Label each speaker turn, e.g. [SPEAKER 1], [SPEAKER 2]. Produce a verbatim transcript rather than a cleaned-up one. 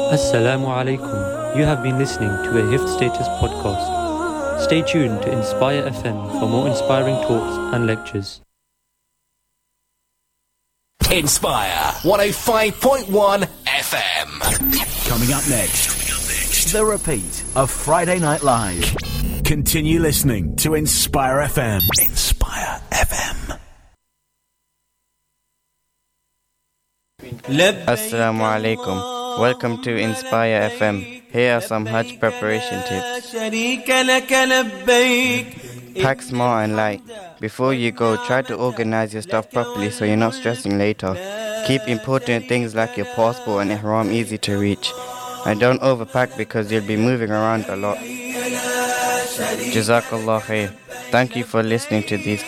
[SPEAKER 1] Assalamu alaikum. You have been listening to a Hifz Status podcast. Stay tuned to Inspire F M for more inspiring talks and lectures.
[SPEAKER 2] Inspire one oh five point one F M.
[SPEAKER 3] Coming up next, the repeat of Friday Night Live. Continue listening to Inspire F M. Inspire F M.
[SPEAKER 4] Assalamu alaikum. Welcome to Inspire F M. Here are some Hajj preparation tips. Pack small and light. Before you go, try to organize your stuff properly so you're not stressing later. Keep important things like your passport and ihram easy to reach. And don't overpack because you'll be moving around a lot. Jazakallah khair. Thank you for listening to these